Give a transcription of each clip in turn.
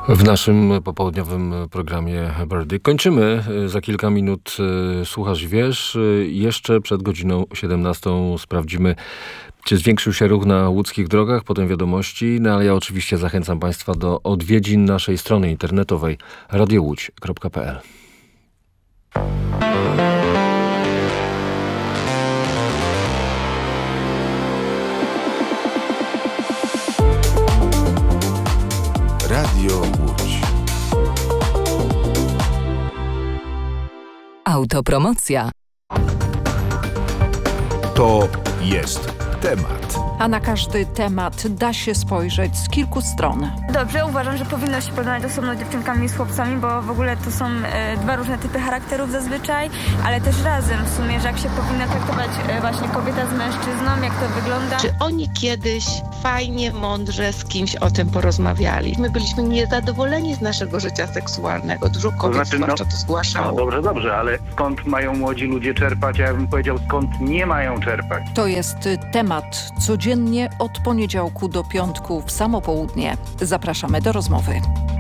W naszym popołudniowym programie Birdy kończymy. Za kilka minut Słuchasz, wiesz. Jeszcze przed godziną 17 sprawdzimy, czy zwiększył się ruch na łódzkich drogach, potem wiadomości. No ale ja oczywiście zachęcam Państwa do odwiedzin naszej strony internetowej radiołódź.pl. Radio Łódź. Autopromocja. To jest temat. A na każdy temat da się spojrzeć z kilku stron. Dobrze, uważam, że powinno się porównać osobno dziewczynkami i z chłopcami, bo w ogóle to są dwa różne typy charakterów zazwyczaj, ale też razem w sumie, że jak się powinna traktować właśnie kobieta z mężczyzną, jak to wygląda. Czy oni kiedyś fajnie, mądrze z kimś o tym porozmawiali? My byliśmy niezadowoleni z naszego życia seksualnego. Dużo kobiet zwłaszcza to zgłaszało. Dobrze, ale skąd mają młodzi ludzie czerpać? Ja bym powiedział, skąd nie mają czerpać. To jest temat codziennie od poniedziałku do piątku w samo południe. Zapraszamy do rozmowy.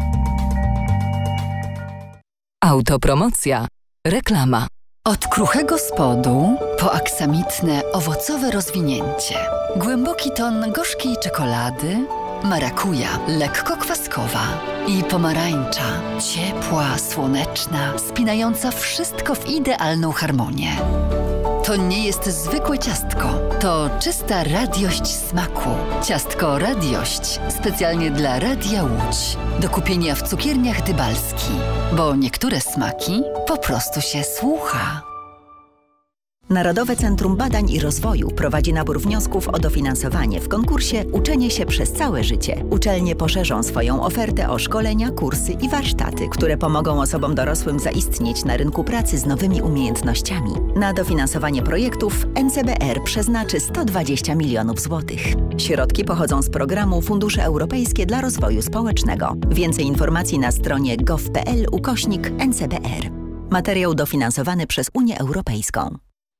Autopromocja. Reklama. Od kruchego spodu po aksamitne, owocowe rozwinięcie. Głęboki ton gorzkiej czekolady, marakuja, lekko kwaskowa i pomarańcza, ciepła, słoneczna, spinająca wszystko w idealną harmonię. To nie jest zwykłe ciastko, to czysta radiość smaku. Ciastko Radiość specjalnie dla Radia Łódź. Do kupienia w cukierniach Dybalski, bo niektóre smaki po prostu się słucha. Narodowe Centrum Badań i Rozwoju prowadzi nabór wniosków o dofinansowanie w konkursie Uczenie się przez całe życie. Uczelnie poszerzą swoją ofertę o szkolenia, kursy i warsztaty, które pomogą osobom dorosłym zaistnieć na rynku pracy z nowymi umiejętnościami. Na dofinansowanie projektów NCBR przeznaczy 120 milionów złotych. Środki pochodzą z programu Fundusze Europejskie dla Rozwoju Społecznego. Więcej informacji na stronie gov.pl/NCBR. Materiał dofinansowany przez Unię Europejską.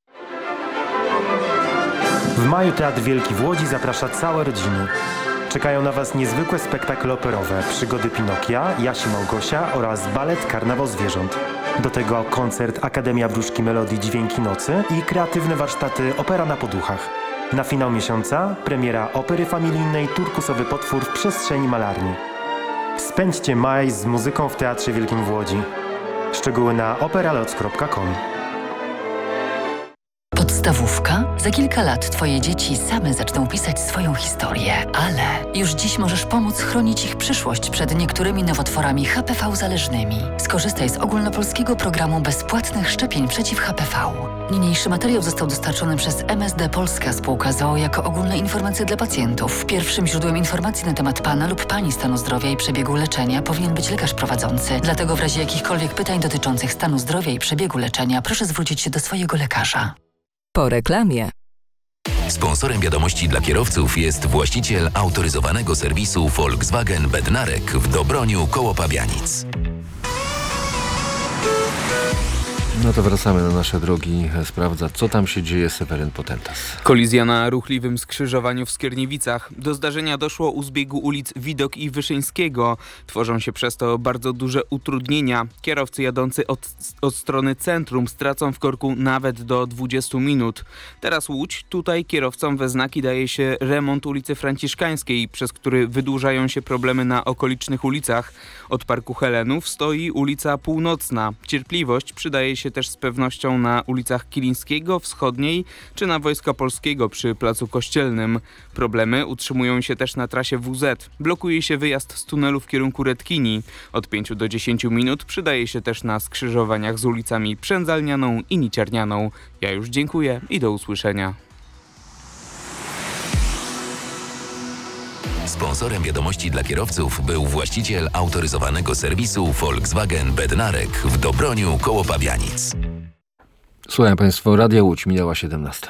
W maju Teatr Wielki w Łodzi zaprasza całe rodziny. Czekają na Was niezwykłe spektakle operowe, przygody Pinokia, Jasi Małgosia oraz balet Karnawał Zwierząt. Do tego koncert Akademia Wróżki Melodii Dźwięki Nocy i kreatywne warsztaty Opera na Poduchach. Na finał miesiąca premiera opery familijnej Turkusowy potwór w przestrzeni malarni. Spędźcie maj z muzyką w Teatrze Wielkim w Łodzi. Szczegóły na operaloc.com. Podstawówka? Za kilka lat Twoje dzieci same zaczną pisać swoją historię, ale już dziś możesz pomóc chronić ich przyszłość przed niektórymi nowotworami HPV-zależnymi. Skorzystaj z ogólnopolskiego programu bezpłatnych szczepień przeciw HPV. Niniejszy materiał został dostarczony przez MSD Polska Spółka z o.o. jako ogólne informacje dla pacjentów. Pierwszym źródłem informacji na temat Pana lub Pani stanu zdrowia i przebiegu leczenia powinien być lekarz prowadzący. Dlatego w razie jakichkolwiek pytań dotyczących stanu zdrowia i przebiegu leczenia proszę zwrócić się do swojego lekarza. Po reklamie. Sponsorem wiadomości dla kierowców jest właściciel autoryzowanego serwisu Volkswagen Bednarek w Dobroniu koło Pabianic. No to wracamy na nasze drogi sprawdzać, co tam się dzieje. Seweryn Potentas. Kolizja na ruchliwym skrzyżowaniu w Skierniewicach. Do zdarzenia doszło u zbiegu ulic Widok i Wyszyńskiego. Tworzą się przez to bardzo duże utrudnienia. Kierowcy jadący od strony centrum stracą w korku nawet do 20 minut. Teraz Łódź. Tutaj kierowcom we znaki daje się remont ulicy Franciszkańskiej, przez który wydłużają się problemy na okolicznych ulicach. Od Parku Helenów stoi ulica Północna. Cierpliwość przydaje się też z pewnością na ulicach Kilińskiego, Wschodniej czy na Wojska Polskiego przy Placu Kościelnym. Problemy utrzymują się też na trasie WZ. Blokuje się wyjazd z tunelu w kierunku Redkini. Od 5 do 10 minut przydaje się też na skrzyżowaniach z ulicami Przędzalnianą i Niciarnianą. Ja już dziękuję i do usłyszenia. Sponsorem wiadomości dla kierowców był właściciel autoryzowanego serwisu Volkswagen Bednarek w Dobroniu koło Pabianic. Słuchają Państwo, Radia Łódź, minęła 17.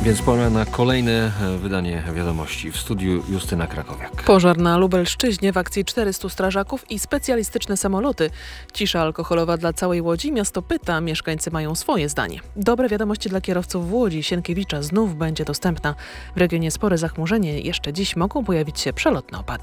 Więc pora na kolejne wydanie wiadomości. W studiu Justyna Krakowiak. Pożar na Lubelszczyźnie, w akcji 400 strażaków i specjalistyczne samoloty. Cisza alkoholowa dla całej Łodzi. Miasto pyta, mieszkańcy mają swoje zdanie. Dobre wiadomości dla kierowców w Łodzi. Sienkiewicza znów będzie dostępna. W regionie spore zachmurzenie. Jeszcze dziś mogą pojawić się przelotne opady.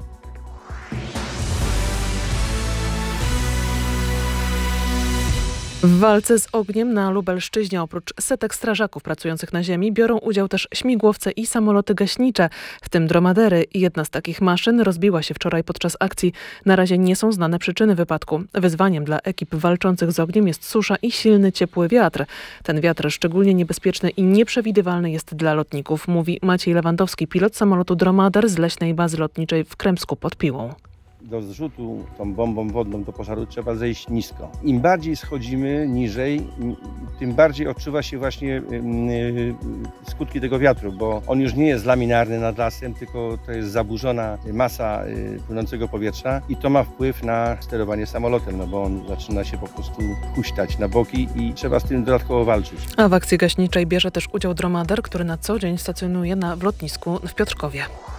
W walce z ogniem na Lubelszczyźnie oprócz setek strażaków pracujących na ziemi biorą udział też śmigłowce i samoloty gaśnicze, w tym dromadery. Jedna z takich maszyn rozbiła się wczoraj podczas akcji. Na razie nie są znane przyczyny wypadku. Wyzwaniem dla ekip walczących z ogniem jest susza i silny, ciepły wiatr. Ten wiatr szczególnie niebezpieczny i nieprzewidywalny jest dla lotników, mówi Maciej Lewandowski, pilot samolotu Dromader z Leśnej Bazy Lotniczej w Kremsku pod Piłą. Do zrzutu tą bombą wodną do pożaru trzeba zejść nisko. Im bardziej schodzimy niżej, tym bardziej odczuwa się właśnie skutki tego wiatru, bo on już nie jest laminarny nad lasem, tylko to jest zaburzona masa płynącego powietrza i to ma wpływ na sterowanie samolotem, no bo on zaczyna się po prostu huśtać na boki i trzeba z tym dodatkowo walczyć. A w akcji gaśniczej bierze też udział Dromader, który na co dzień stacjonuje w lotnisku w Piotrkowie.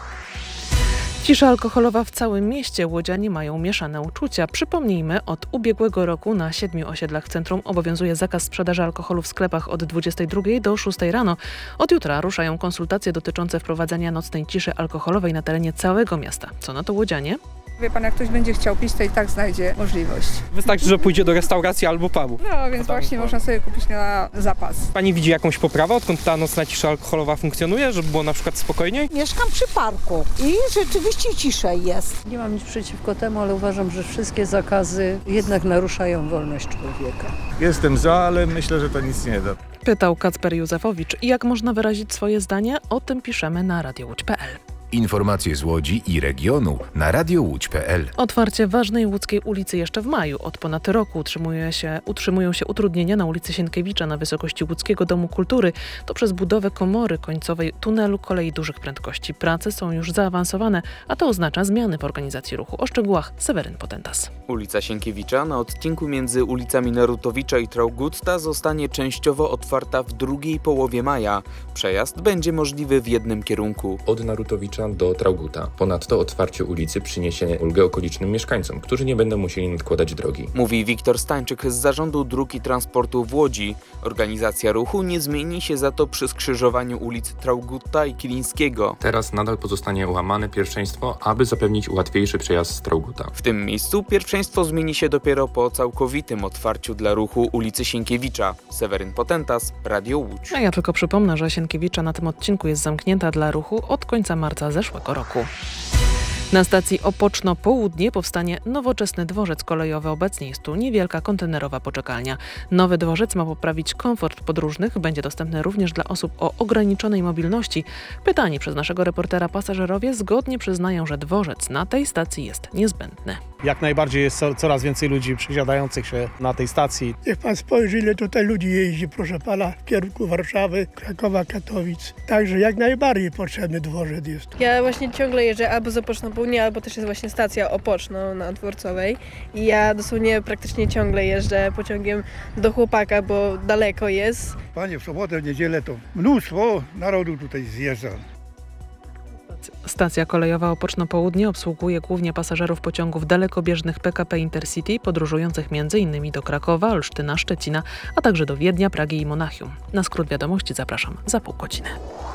Cisza alkoholowa w całym mieście. Łodzianie mają mieszane uczucia. Przypomnijmy, od ubiegłego roku na 7 osiedlach w centrum obowiązuje zakaz sprzedaży alkoholu w sklepach od 22 do 6 rano. Od jutra ruszają konsultacje dotyczące wprowadzenia nocnej ciszy alkoholowej na terenie całego miasta. Co na to łodzianie? Wie pan, jak ktoś będzie chciał pić, to i tak znajdzie możliwość. Wystarczy, że pójdzie do restauracji albo pubu. No, więc właśnie można sobie kupić na zapas. Pani widzi jakąś poprawę, odkąd ta nocna cisza alkoholowa funkcjonuje, żeby było na przykład spokojniej? Mieszkam przy parku i rzeczywiście ciszej jest. Nie mam nic przeciwko temu, ale uważam, że wszystkie zakazy jednak naruszają wolność człowieka. Jestem za, ale myślę, że to nic nie da. Pytał Kacper Józefowicz. Jak można wyrazić swoje zdanie? O tym piszemy na radiołódź.pl. Informacje z Łodzi i regionu na radiołódź.pl. Otwarcie ważnej łódzkiej ulicy jeszcze w maju. Od ponad roku utrzymują się utrudnienia na ulicy Sienkiewicza na wysokości Łódzkiego Domu Kultury. To przez budowę komory końcowej tunelu kolei dużych prędkości. Prace są już zaawansowane, a to oznacza zmiany w organizacji ruchu. O szczegółach Seweryn Potentas. Ulica Sienkiewicza na odcinku między ulicami Narutowicza i Traugutta zostanie częściowo otwarta w drugiej połowie maja. Przejazd będzie możliwy w jednym kierunku. Od Narutowicza do Traugutta. Ponadto otwarcie ulicy przyniesie ulgę okolicznym mieszkańcom, którzy nie będą musieli nadkładać drogi. Mówi Wiktor Stańczyk z Zarządu Dróg i Transportu w Łodzi. Organizacja ruchu nie zmieni się za to przy skrzyżowaniu ulic Traugutta i Kilińskiego. Teraz nadal pozostanie łamane pierwszeństwo, aby zapewnić łatwiejszy przejazd z Traugutta. W tym miejscu pierwszeństwo zmieni się dopiero po całkowitym otwarciu dla ruchu ulicy Sienkiewicza. Seweryn Potentas, Radio Łódź. A ja tylko przypomnę, że Sienkiewicza na tym odcinku jest zamknięta dla ruchu od końca marca zeszłego roku. Na stacji Opoczno Południe powstanie nowoczesny dworzec kolejowy. Obecnie jest tu niewielka kontenerowa poczekalnia. Nowy dworzec ma poprawić komfort podróżnych. Będzie dostępny również dla osób o ograniczonej mobilności. Pytani przez naszego reportera pasażerowie zgodnie przyznają, że dworzec na tej stacji jest niezbędny. Jak najbardziej jest coraz więcej ludzi przesiadających się na tej stacji. Niech pan spojrzy, ile tutaj ludzi jeździ, proszę pana, w kierunku Warszawy, Krakowa, Katowic. Także jak najbardziej potrzebny dworzec jest. Ja właśnie ciągle jeżdżę albo z Opoczno Południe, albo też jest właśnie stacja Opoczno na Dworcowej. I ja dosłownie praktycznie ciągle jeżdżę pociągiem do Chłopaka, bo daleko jest. Panie, w sobotę, w niedzielę to mnóstwo narodu tutaj zjeżdża. Stacja kolejowa Opoczno Południe obsługuje głównie pasażerów pociągów dalekobieżnych PKP Intercity podróżujących m.in. do Krakowa, Olsztyna, Szczecina, a także do Wiednia, Pragi i Monachium. Na skrót wiadomości zapraszam za pół godziny.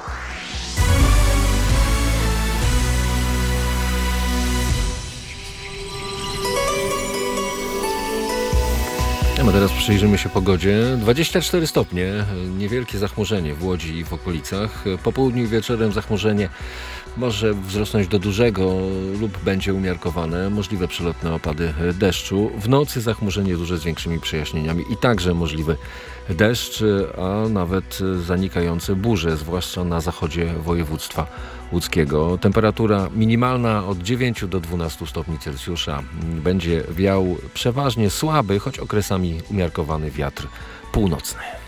A teraz przyjrzymy się pogodzie. 24 stopnie, niewielkie zachmurzenie w Łodzi i w okolicach. Po południu i wieczorem zachmurzenie może wzrosnąć do dużego lub będzie umiarkowane. Możliwe przelotne opady deszczu. W nocy zachmurzenie duże z większymi przejaśnieniami i także możliwy deszcz, a nawet zanikające burze, zwłaszcza na zachodzie województwa łódzkiego. Temperatura minimalna od 9 do 12 stopni Celsjusza. Będzie wiał przeważnie słaby, choć okresami umiarkowany wiatr północny.